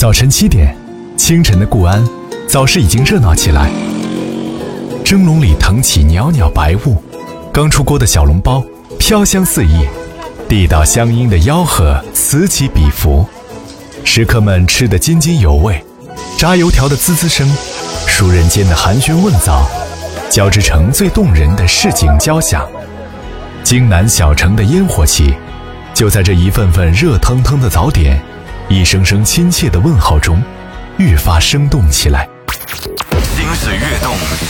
早晨7点，清晨的固安早市已经热闹起来。蒸笼里腾起袅袅白雾，刚出锅的小笼包飘香四溢，地道乡音的吆喝此起彼伏。食客们吃得津津有味，炸油条的滋滋声，熟人间的寒暄问早，交织成最动人的市井交响。京南小城的烟火气，就在这一份份热腾腾的早点，一声声亲切的问候中，愈发生动起来。 心是跃动，